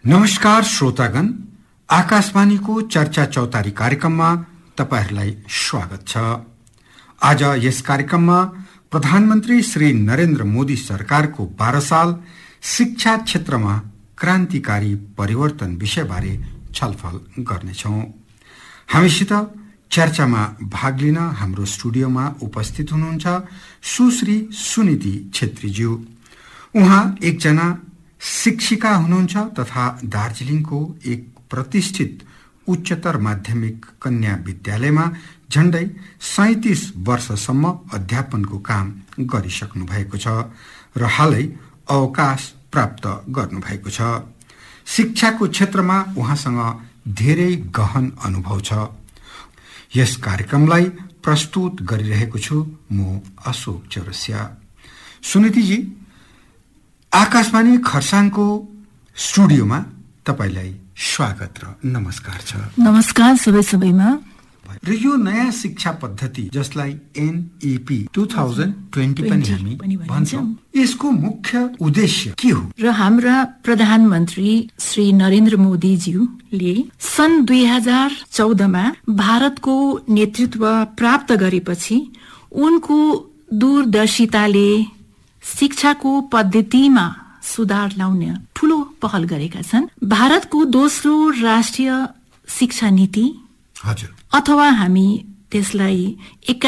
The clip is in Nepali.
नमस्कार श्रोतागण, आकाशवाणीको चर्चा चौतारी कार्यक्रममा तपाईहरुलाई स्वागत छ। आज यस कार्यक्रममा प्रधानमन्त्री श्री नरेन्द्र मोदी सरकारको 12 साल शिक्षा क्षेत्रमा क्रान्तिकारी परिवर्तन विषयबारे छलफल गर्नेछौं। हामीसित चर्चामा भाग लिन हाम्रो स्टुडियोमा उपस्थित हुनुहुन्छ सुश्री सुनिधि छेत्रीज्यू। उहाँ एकजना शिक्षिका हुनुहुन्छ तथा दार्जिलिङको एक प्रतिष्ठित उच्चतर माध्यमिक कन्या विद्यालयमा झण्डै 37 वर्षसम्म अध्यापनको काम गरिसक्नु भएको छ र हालै अवकाश प्राप्त गर्नु भएको छ। शिक्षाको क्षेत्रमा उहाँसँग धेरै गहन अनुभव छ। यस कार्यक्रमलाई प्रस्तुत गरिरहेको छु म अशोक चौरसिया। सुनिधिजी, आकाशवाणी खरसाङको स्टुडियोमा तपाईलाई स्वागत र नमस्कार छ। नमस्कार सबैमा। र यो नयाँ शिक्षा पद्धति जसलाई NEP 2020 पनि हामी भन्छौं, यसको मुख्य उद्देश्य के हो? र हाम्रा प्रधानमन्त्री श्री नरेन्द्र मोदीज्यूले सन् 2014 मा भारतको नेतृत्व प्राप्त गरेपछि उनको दूरदर्शिताले शिक्षाको पद्धतिमा सुधार ल्याउने ठूलो पहल गरेका छन्। भारतको दोस्रो राष्ट्रिय शिक्षा नीति, हजुर, अथवा हामी त्यसलाई